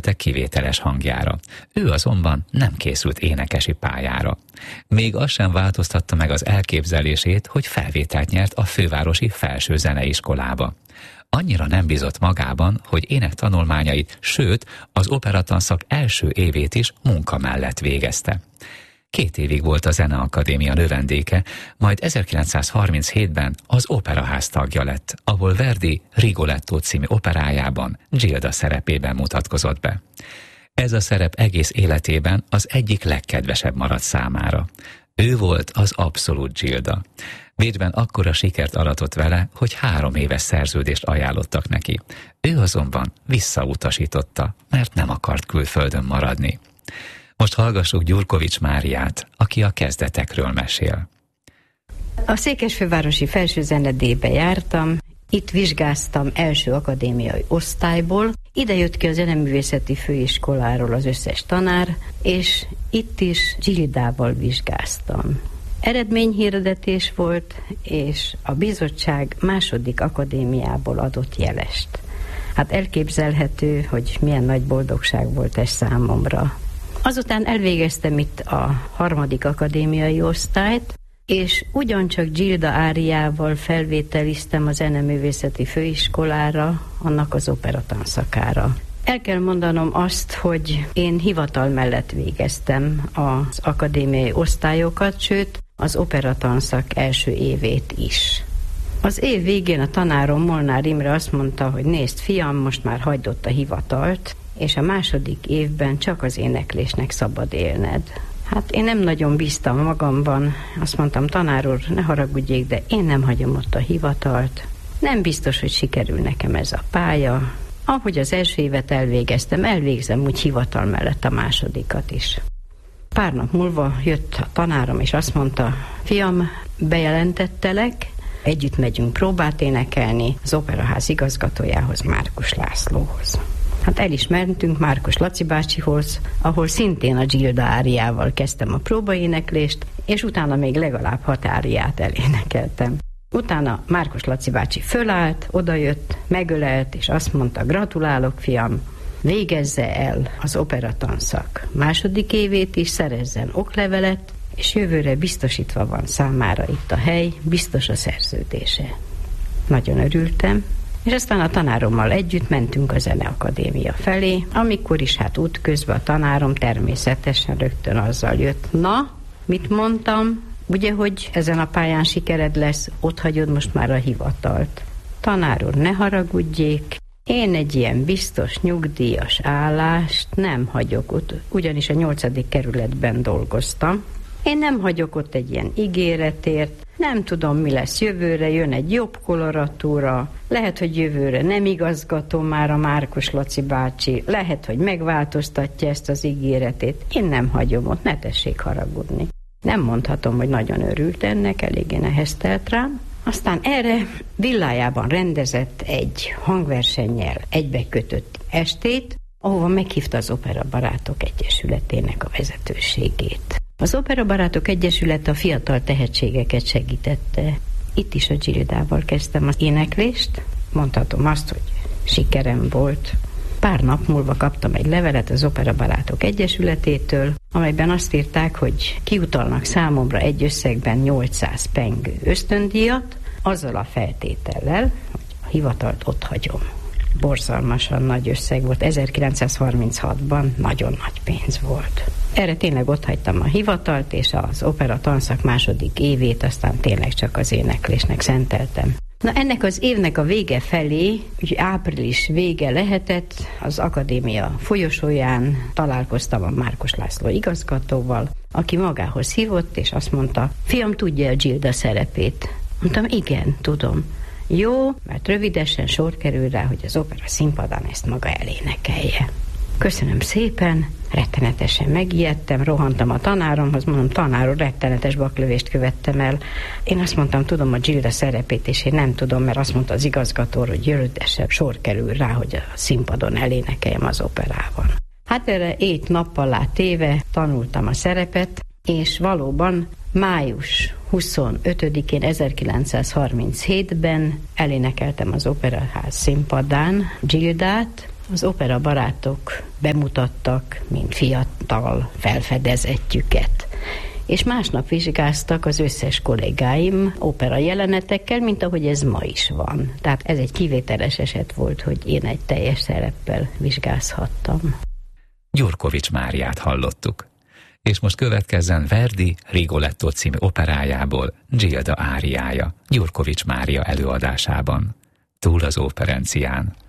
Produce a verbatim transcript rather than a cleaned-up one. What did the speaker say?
figyeltek kivételes hangjára. Ő azonban nem készült énekesi pályára. Még az sem változtatta meg az elképzelését, hogy felvételt nyert a fővárosi felső zeneiskolába. Annyira nem bízott magában, hogy énektanulmányait, sőt, az operatanszak első évét is munka mellett végezte. Két évig volt a Zeneakadémia növendéke, majd ezerkilencszázharminchétben az Operaház tagja lett, ahol Verdi Rigoletto című operájában Gilda szerepében mutatkozott be. Ez a szerep egész életében az egyik legkedvesebb maradt számára. Ő volt az abszolút Gilda. Bécsben akkora sikert aratott vele, hogy három éves szerződést ajánlottak neki. Ő azonban visszautasította, mert nem akart külföldön maradni. Most hallgassuk Gyurkovics Máriát, aki a kezdetekről mesél. A Székesfővárosi Felsőzenedébe jártam, itt vizsgáztam első akadémiai osztályból, ide jött ki a Zeneművészeti Főiskoláról az összes tanár, és itt is Gildával vizsgáztam. Eredményhirdetés volt, és a bizottság második akadémiából adott jelest. Hát elképzelhető, hogy milyen nagy boldogság volt ez számomra. Azután elvégeztem itt a harmadik akadémiai osztályt, és ugyancsak Gilda áriával felvételiztem a Zeneművészeti Főiskolára, annak az operatanszakára. El kell mondanom azt, hogy én hivatal mellett végeztem az akadémiai osztályokat, sőt, az operatanszak első évét is. Az év végén a tanárom Molnár Imre azt mondta, hogy nézd fiam, most már hagyd ott a hivatalt, és a második évben csak az éneklésnek szabad élned. Hát én nem nagyon bíztam magamban, azt mondtam, tanár úr, ne haragudjék, de én nem hagyom ott a hivatalt. Nem biztos, hogy sikerül nekem ez a pálya. Ahogy az első évet elvégeztem, elvégzem úgy hivatal mellett a másodikat is. Pár nap múlva jött a tanárom, és azt mondta, fiam, bejelentettelek, együtt megyünk próbát énekelni az Operaház igazgatójához, Márkus Lászlóhoz. Hát el is mentünk Márkus Laci bácsihoz, ahol szintén a Gilda áriával kezdtem a próbaéneklést, és utána még legalább hat áriát elénekeltem. Utána Márkus Laci bácsi fölállt, odajött, megölelt, és azt mondta, gratulálok fiam, végezze el az operatanszak második évét is, szerezzen oklevelet, és jövőre biztosítva van számára itt a hely, biztos a szerződése. Nagyon örültem, és aztán a tanárommal együtt mentünk a Zeneakadémia felé, amikor is hát útközben a tanárom természetesen rögtön azzal jött, na, mit mondtam, ugye, hogy ezen a pályán sikered lesz, ott hagyod most már a hivatalt. Tanár úr, ne haragudjék, én egy ilyen biztos nyugdíjas állást nem hagyok ott, ugyanis a nyolcadik kerületben dolgoztam. Én nem hagyok ott egy ilyen ígéretért, nem tudom, mi lesz jövőre, jön egy jobb koloratúra, lehet, hogy jövőre nem igazgató már a Márkus Laci bácsi, lehet, hogy megváltoztatja ezt az ígéretét. Én nem hagyom ott, ne tessék haragudni. Nem mondhatom, hogy nagyon örült ennek, eléggé neheztelt rám. Aztán erre villájában rendezett egy hangversennyel egybekötött estét, ahova meghívta az Opera Barátok Egyesületének a vezetőségét. Az Opera Barátok Egyesület a fiatal tehetségeket segítette. Itt is a Gildával kezdtem az éneklést. Mondhatom azt, hogy sikerem volt. Pár nap múlva kaptam egy levelet az Opera Barátok Egyesületétől, amelyben azt írták, hogy kiutalnak számomra egy összegben nyolcszáz pengő ösztöndíjat, azzal a feltétellel, hogy a hivatalt ott hagyom. Borzalmasan nagy összeg volt, ezerkilencszázharminchatban nagyon nagy pénz volt. Erre tényleg ott hagytam a hivatalt, és az opera tanszak második évét aztán tényleg csak az éneklésnek szenteltem. Na ennek az évnek a vége felé, úgy április vége lehetett, az akadémia folyosóján találkoztam a Márkus László igazgatóval, aki magához hívott, és azt mondta, fiam, tudja a Gilda szerepét? Mondtam, igen, tudom. Jó, mert rövidesen sor kerül rá, hogy az opera színpadán ezt maga elénekelje. Köszönöm szépen, rettenetesen megijedtem, rohantam a tanáromhoz, mondom, tanár úr, rettenetes baklövést követtem el. Én azt mondtam, tudom a Gilda szerepét, és én nem tudom, mert azt mondta az igazgató, hogy rövidesen sor kerül rá, hogy a színpadon elénekeljem az operában. Hát erre ét nappal téve tanultam a szerepet, és valóban május huszonötödikén ezerkilencszázharminchétben elénekeltem az Operaház színpadán Gildát, Az opera barátok bemutattak, mint fiatal felfedezettjüket. És másnap vizsgáztak az összes kollégáim opera jelenetekkel, mint ahogy ez ma is van. Tehát ez egy kivételes eset volt, hogy én egy teljes szereppel vizsgázhattam. Gyurkovics Máriát hallottuk. És most következzen Verdi Rigoletto című operájából Gilda áriája, Gyurkovics Mária előadásában. Túl az óperencián.